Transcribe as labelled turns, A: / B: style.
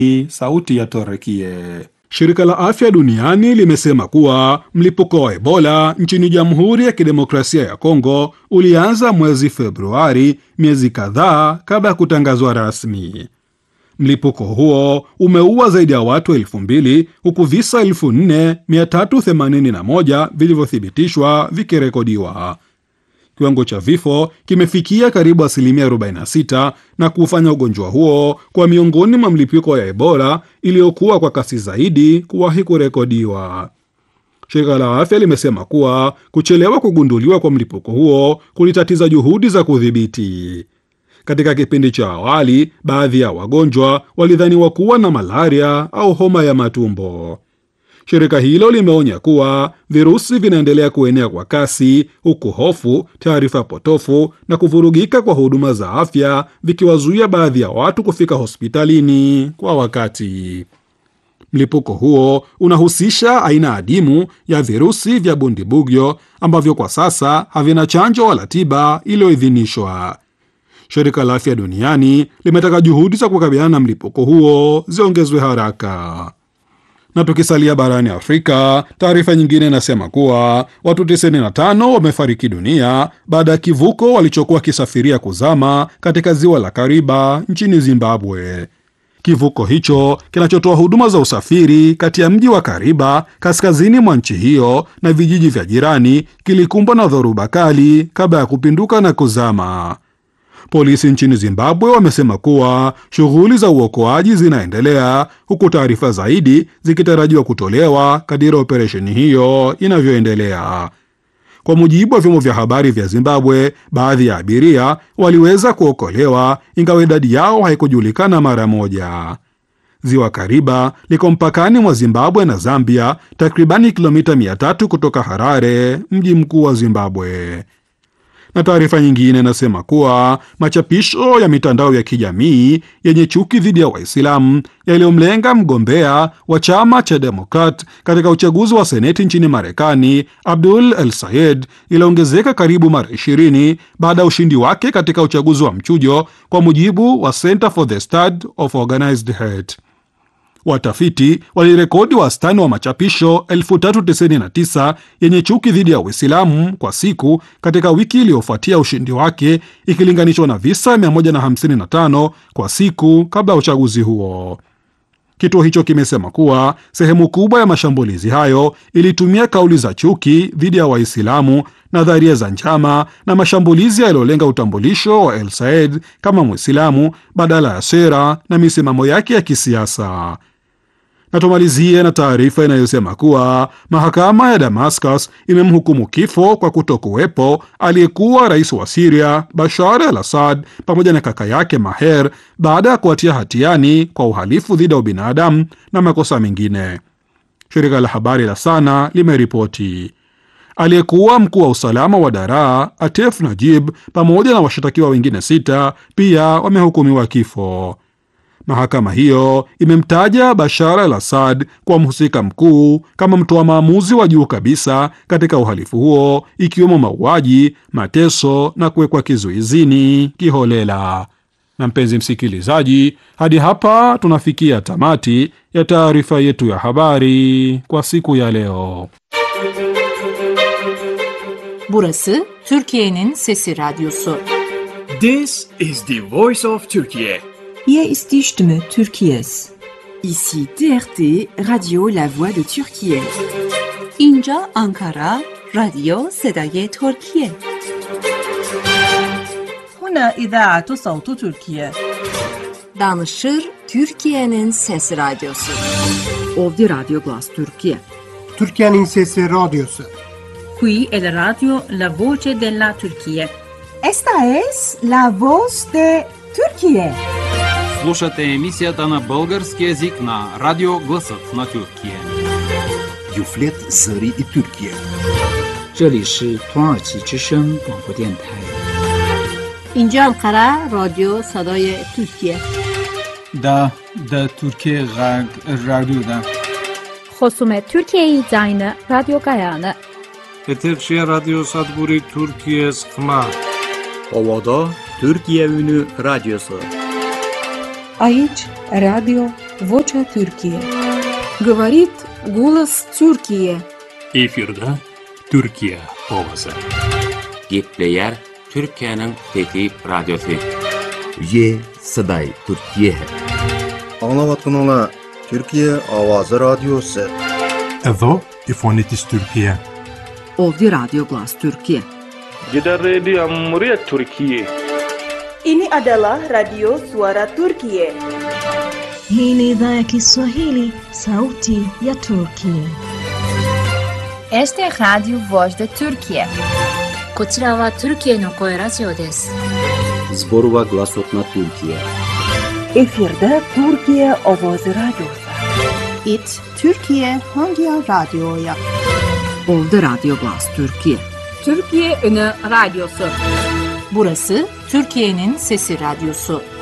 A: Sauti ya Turkia. Shirika la Afya Duniani limesema kuwa mlipuko wa Ebola nchini Jamhuri ya Kidemokrasia ya Kongo ulianza mwezi Februari, miezi kadhaa kabla ya kutangazwa rasmi. Mlipuko huo umeua zaidi ya watu 2,000 huku visa 4,381 vilivyothibitishwa vikirekodiwa. Kiwango cha vifo kimefikia karibu 46% na kufanya ugonjwa huo kwa miongoni mwa mlipuko ya Ebola iliyokuwa kwa kasi zaidi kuwahi kurekodiwa. Shirika la Afya limesema kuwa kuchelewa kugunduliwa kwa mlipuko huo kulitatiza juhudi za kudhibiti. Katika kipindi cha awali, baadhi ya wagonjwa walidhaniwa kuwa na malaria au homa ya matumbo. Shirika hilo limeonya kuwa virusi vinaendelea kuenea kwa kasi, huku hofu, taarifa potofu na kuvurugika kwa huduma za afya vikiwazuia baadhi ya watu kufika hospitalini kwa wakati. Mlipuko huo unahusisha aina adimu ya virusi vya Bundibugyo ambavyo kwa sasa havina chanjo wala tiba iliyoidhinishwa. Shirika la Afya Duniani limetaka juhudi za kukabiliana na mlipuko huo ziongezwe haraka. Na tukisalia barani Afrika, taarifa nyingine inasema kuwa watu 95 wamefariki dunia baada ya kivuko walichokuwa kisafiria kuzama katika ziwa la Kariba nchini Zimbabwe. Kivuko hicho kinachotoa huduma za usafiri kati ya mji wa Kariba kaskazini mwa nchi hiyo na vijiji vya jirani kilikumbwa na dhoruba kali kabla ya kupinduka na kuzama. Polisi nchini Zimbabwe wamesema kuwa shughuli za uokoaji zinaendelea huku taarifa zaidi zikitarajiwa kutolewa kadiri operesheni hiyo inavyoendelea. Kwa mujibu wa vyombo vya habari vya Zimbabwe, baadhi ya abiria waliweza kuokolewa ingawa idadi yao haikujulikana mara moja. Ziwa Kariba liko mpakani mwa Zimbabwe na Zambia, takribani kilomita 300 kutoka Harare, mji mkuu wa Zimbabwe. Na taarifa nyingine inasema kuwa machapisho ya mitandao ya kijamii yenye chuki dhidi ya Waislamu yaliyomlenga mgombea wa chama cha Demokrat katika uchaguzi wa seneti nchini Marekani, Abdul El Sayed, iliongezeka karibu mara 20 baada ya ushindi wake katika uchaguzi wa mchujo, kwa mujibu wa Center for the Study of Organized Hate. Watafiti walirekodi wastani wa machapisho 399 yenye chuki dhidi ya Uislamu kwa siku katika wiki iliyofuatia ushindi wake, ikilinganishwa na visa 155 kwa siku kabla ya uchaguzi huo. Kituo hicho kimesema kuwa sehemu kubwa ya mashambulizi hayo ilitumia kauli za chuki dhidi ya Waislamu, nadharia za njama na mashambulizi yaliyolenga utambulisho wa El Sayed kama Muislamu badala ya sera na misimamo yake ya kisiasa. Na tumalizie na taarifa inayosema kuwa mahakama ya Damascus imemhukumu kifo kwa kutokuwepo aliyekuwa rais wa Syria Bashar al-Assad pamoja na kaka yake Maher baada ya kuwatia hatiani kwa uhalifu dhidi ya ubinadamu na makosa mengine. Shirika la habari la Sana limeripoti. Aliyekuwa mkuu wa usalama wa Daraa Atef Najib pamoja na washtakiwa wengine 6 pia wamehukumiwa kifo. Mahakama hiyo imemtaja Bashar al-Assad kwa mhusika mkuu kama mtoa maamuzi wa juu kabisa katika uhalifu huo, ikiwemo mauaji, mateso na kuwekwa kizuizini kiholela. Na mpenzi msikilizaji, hadi hapa tunafikia tamati ya taarifa yetu ya habari kwa siku ya leo.
B: Burası Türkiye'nin Sesi Radyosu.
C: This is the voice of Turkey.
D: Hier ist die Stimme Türkiye's.
E: Ici TRT, Radio La Voix de Türkiye.
B: اینجا Ankara, رادیو صدای ترکیه.
D: هنا إذاعة صوت تركيا.
B: Danışır Türkiye'nin Sesi Radyosu.
E: Ovdje Radio Glas Türkiye.
F: Türkiye'nin Sesi Radyosu.
D: Qui è la radio La Voce della Turchia.
G: Esta es La Voz de Turquía.
H: Слушате емисията на български език на Радио Гласът на Türkiye.
I: Юфлет Зари и Türkiye.
J: 这里是土耳其之声广播电台。
B: اینجا Ankara, رادیو صدای ترکیه.
K: دا ترکیه رادیو دا.
L: خصوم ترکیه زاین رادیو گایانه.
M: Eterşehir Radyo Sadburi Türkiye Sıkma.
N: Ovada Türkiye Ünü Radyosu.
O: Aici, Radio
D: Voça Türkiye. Говорит голос Türkiye.
N: Efirde Türkiye ovası.
O: Gepleyer Türkiye'nin Fethi Radyosu.
I: Ye Saday Türkiye.
P: Anlavatkanlar Türkiye Avazı Radyosu.
Q: Ezo İfonitis Türkiye.
E: Ovdi Radyo Glas Türkiye.
R: Jeddah Radio Muria Türkiye.
S: Ini adalah Radio Suara Turkiye.
T: Hii ni idhaa ya Kiswahili, Sauti ya Turkiye.
U: Este es Radio Voz de Turkiye.
V: こちらはトルキエの声ラジオです。
I: Zborova Glasotna Türkiye.
B: Efirde Türkiye Ovoz Radyosu. İt Türkiye Hangi Radyo'ya?
E: Ovdi Radyo Glas Türkiye.
D: Türkiye Ünü Radyosu.
B: Burası Türkiye'nin Sesi Radyosu.